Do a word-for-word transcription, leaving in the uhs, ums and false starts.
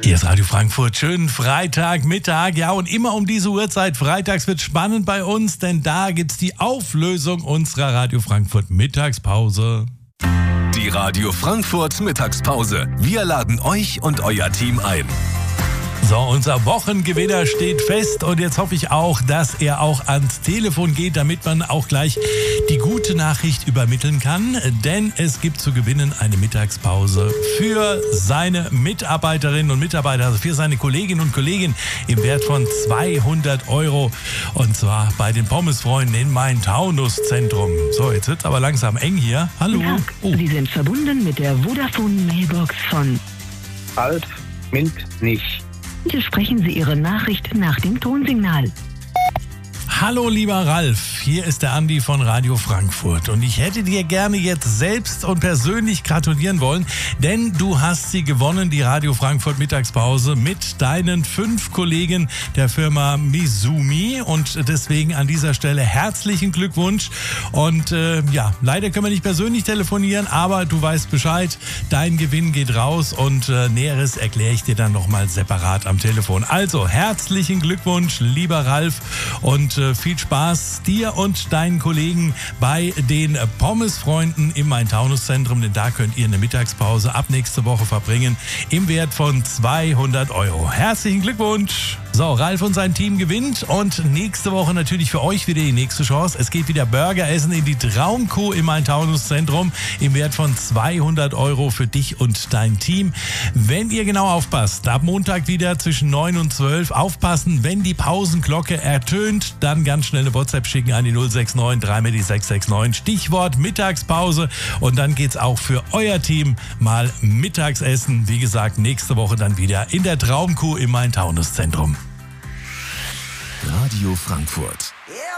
Hier ist Radio Frankfurt. Schönen Freitagmittag. Ja, und immer um diese Uhrzeit freitags wird spannend bei uns, denn da gibt's die Auflösung unserer Radio Frankfurt Mittagspause. Die Radio Frankfurt Mittagspause. Wir laden euch und euer Team ein. So, unser Wochengewinner steht fest und jetzt hoffe ich auch, dass er auch ans Telefon geht, damit man auch gleich die gute Nachricht übermitteln kann. Denn es gibt zu gewinnen eine Mittagspause für seine Mitarbeiterinnen und Mitarbeiter, also für seine Kolleginnen und Kollegen im Wert von zweihundert Euro. Und zwar bei den Pommesfreunden in Main-Taunus-Zentrum. So, jetzt wird's aber langsam eng hier. Hallo. Guten Tag. Oh. Sie sind verbunden mit der Vodafone-Mailbox von Ralf Mint nicht. Bitte sprechen Sie Ihre Nachricht nach dem Tonsignal. Hallo lieber Ralf, hier ist der Andi von Radio Frankfurt und ich hätte dir gerne jetzt selbst und persönlich gratulieren wollen, denn du hast sie gewonnen, die Radio Frankfurt Mittagspause mit deinen fünf Kollegen der Firma Mizumi und deswegen an dieser Stelle herzlichen Glückwunsch und äh, ja, leider können wir nicht persönlich telefonieren, aber du weißt Bescheid, dein Gewinn geht raus und äh, Näheres erkläre ich dir dann nochmal separat am Telefon. Also herzlichen Glückwunsch, lieber Ralf und äh, viel Spaß dir und deinen Kollegen bei den Pommesfreunden im Main-Taunus-Zentrum, denn da könnt ihr eine Mittagspause ab nächste Woche verbringen im Wert von zweihundert Euro. Herzlichen Glückwunsch! So, Ralf und sein Team gewinnt und nächste Woche natürlich für euch wieder die nächste Chance. Es geht wieder Burger essen in die Traumkuh im Main-Taunus-Zentrum im Wert von zweihundert Euro für dich und dein Team. Wenn ihr genau aufpasst, ab Montag wieder zwischen neun und zwölf aufpassen, wenn die Pausenglocke ertönt, dann ganz schnell eine WhatsApp schicken an die null sechs neun drei mal die sechs sechs neun, Stichwort Mittagspause und dann geht's auch für euer Team mal Mittagsessen. Wie gesagt, nächste Woche dann wieder in der Traumkuh im Main-Taunus-Zentrum. Radio Frankfurt.